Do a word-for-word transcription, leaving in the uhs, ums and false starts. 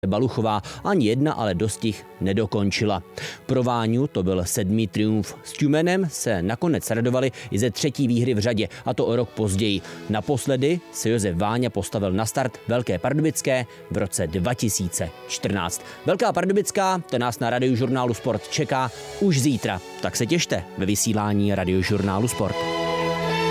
Baluchová ani jedna ale dostih nedokončila. Pro Váňu to byl sedmý triumf. S Tjumenem se nakonec radovali i ze třetí výhry v řadě, a to o rok později. Naposledy se Josef Váňa postavil na start Velké Pardubické v roce dva tisíce čtrnáct. Velká Pardubická, to nás na Radiožurnálu Sport čeká už zítra. Tak se těšte ve vysílání Radiožurnálu Sport.